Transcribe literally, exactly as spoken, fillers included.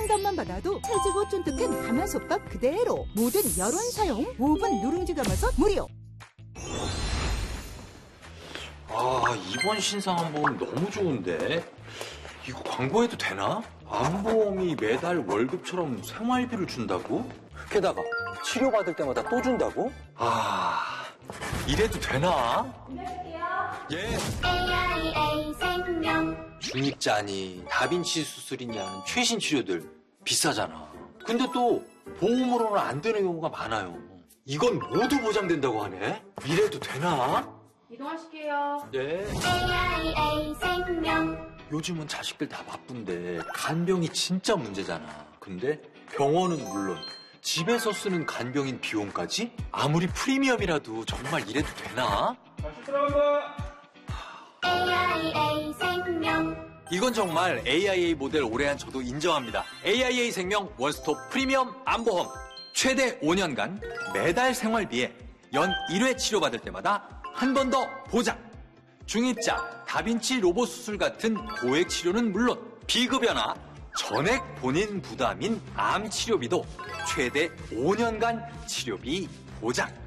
상담만 받아도 찰지고 쫀득한 가마솥밥 그대로. 모든 열원 사용, 오 분 누룽지 가마솥 무료. 아, 이번 신상안보험 너무 좋은데? 이거 광고해도 되나? 안보험이 매달 월급처럼 생활비를 준다고? 게다가 치료받을 때마다 또 준다고? 아, 이래도 되나? 예. 에이아이에이 생명. 중입자니 다빈치 수술이니 하는 최신 치료들 비싸잖아. 근데 또 보험으로는 안 되는 경우가 많아요. 이건 모두 보장된다고 하네? 이래도 되나? 이동하실게요. 예. 에이아이에이 생명. 요즘은 자식들 다 바쁜데 간병이 진짜 문제잖아. 근데 병원은 물론 집에서 쓰는 간병인 비용까지? 아무리 프리미엄이라도 정말 이래도 되나? 다시 들어간다. 에이아이에이 생명. 이건 정말 에이아이에이 모델 오래 한 저도 인정합니다. 에이아이에이 생명 원스톱 프리미엄 안보험. 최대 오 년간 매달 생활비에 연 일 회 치료받을 때마다 한 번 더 보장. 중입자, 다빈치 로봇 수술 같은 고액 치료는 물론 비급여나 전액 본인 부담인 암 치료비도 최대 오 년간 치료비 보장.